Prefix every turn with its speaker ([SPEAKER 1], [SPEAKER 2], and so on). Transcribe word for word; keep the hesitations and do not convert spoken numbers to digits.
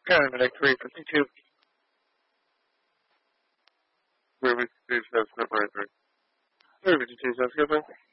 [SPEAKER 1] Paramedic three fifty-two. three fifty-two, South Script, right, three fifty-two, South Script.